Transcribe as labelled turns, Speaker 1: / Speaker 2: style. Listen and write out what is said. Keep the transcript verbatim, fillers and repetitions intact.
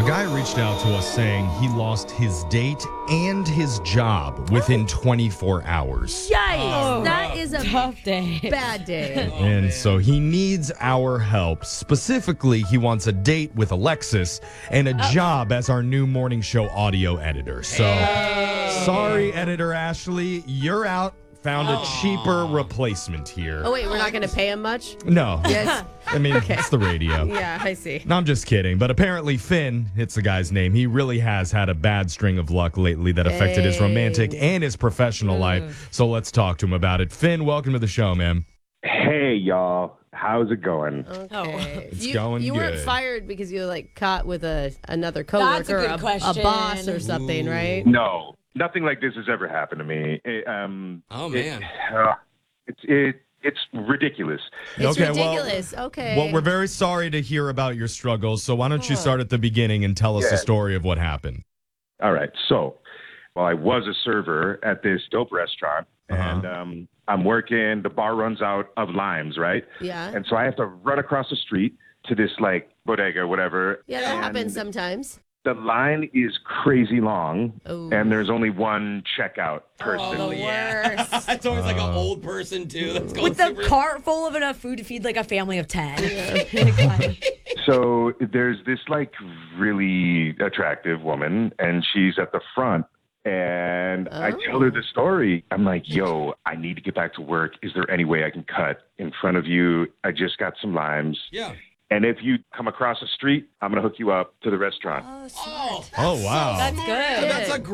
Speaker 1: guy reached out to us saying he lost his date and his job within twenty-four hours.
Speaker 2: Yikes!
Speaker 3: Oh,
Speaker 2: that is a
Speaker 3: tough day.
Speaker 2: bad day.
Speaker 1: Oh, and man. So he needs our help. Specifically, he wants a date with Alexis and a oh. job as our new morning show audio editor. So, oh. sorry, editor Ashley, you're out. Found a cheaper replacement here.
Speaker 2: Oh, wait, we're not going to pay him much?
Speaker 1: No.
Speaker 2: Yes.
Speaker 1: I mean, okay. It's the radio.
Speaker 2: Yeah, I see.
Speaker 1: No, I'm just kidding. But apparently Finn, it's the guy's name, he really has had a bad string of luck lately that affected Dang. his romantic and his professional mm. life. So let's talk to him about it. Finn, welcome to the show, man.
Speaker 4: Hey, y'all. How's it going?
Speaker 2: Okay.
Speaker 1: Oh, it's
Speaker 2: you,
Speaker 1: going
Speaker 2: you
Speaker 1: good.
Speaker 2: You weren't fired because you were, like, caught with a another coworker,
Speaker 3: That's a, good
Speaker 2: a, a boss or something,
Speaker 1: Ooh.
Speaker 2: right?
Speaker 4: No. Nothing like this has ever happened to me. It, um,
Speaker 5: oh, man.
Speaker 4: It, uh, it's it, it's ridiculous.
Speaker 2: It's
Speaker 1: okay,
Speaker 2: ridiculous.
Speaker 1: Well,
Speaker 2: okay.
Speaker 1: Well, we're very sorry to hear about your struggles. So why don't you start at the beginning and tell us
Speaker 4: yeah.
Speaker 1: the story of what happened?
Speaker 4: All right. So, well, I was a server at this dope restaurant,
Speaker 1: uh-huh.
Speaker 4: and um, I'm working. The bar runs out of limes, right?
Speaker 2: Yeah.
Speaker 4: And so I have to run across the street to this, like, bodega or whatever.
Speaker 2: Yeah, that
Speaker 4: and
Speaker 2: happens sometimes.
Speaker 4: The line is crazy long,
Speaker 2: Ooh.
Speaker 4: and there's only one checkout person.
Speaker 3: Oh, the worst.
Speaker 5: It's always like an
Speaker 1: Uh,
Speaker 5: old person, too. That's going
Speaker 3: With the
Speaker 5: super...
Speaker 3: cart full of enough food to feed like a family of ten.
Speaker 4: So there's this like really attractive woman, and she's at the front. And
Speaker 2: oh.
Speaker 4: I tell her the story. I'm like, yo, I need to get back to work. Is there any way I can cut in front of you? I just got some limes.
Speaker 5: Yeah.
Speaker 4: And if you come across the street, I'm going to hook you up to the restaurant.
Speaker 3: Oh,
Speaker 5: Oh,
Speaker 1: oh wow.
Speaker 3: That's good.
Speaker 5: That's a